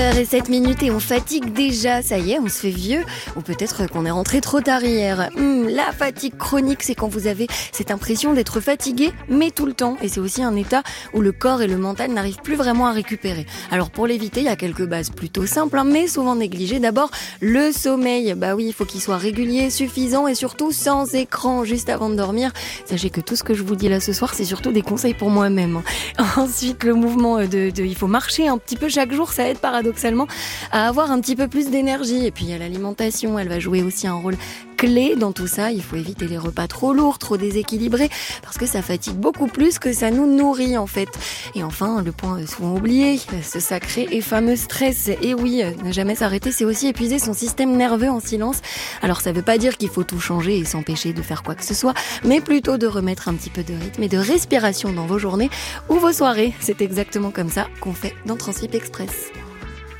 7 minutes et on fatigue déjà, ça y est, on se fait vieux. Ou peut-être qu'on est rentré trop tard hier. La fatigue chronique, c'est quand vous avez cette impression d'être fatigué, mais tout le temps. Et c'est aussi un état où le corps et le mental n'arrivent plus vraiment à récupérer. Alors pour l'éviter, il y a quelques bases plutôt simples, mais souvent négligées. D'abord, le sommeil. Bah oui, il faut qu'il soit régulier, suffisant et surtout sans écran juste avant de dormir. Sachez que tout ce que je vous dis là ce soir, c'est surtout des conseils pour moi-même. Ensuite, le mouvement il faut marcher un petit peu chaque jour, ça aide paradoxalement à avoir un petit peu plus d'énergie. Et puis il y a l'alimentation, elle va jouer aussi un rôle clé dans tout ça. Il faut éviter les repas trop lourds, trop déséquilibrés, parce que ça fatigue beaucoup plus que ça nous nourrit en fait. Et enfin, le point souvent oublié, ce sacré et fameux stress. Et oui, ne jamais s'arrêter, c'est aussi épuiser son système nerveux en silence. Alors ça veut pas dire qu'il faut tout changer et s'empêcher de faire quoi que ce soit, mais plutôt de remettre un petit peu de rythme et de respiration dans vos journées ou vos soirées. C'est exactement comme ça qu'on fait dans Transip Express.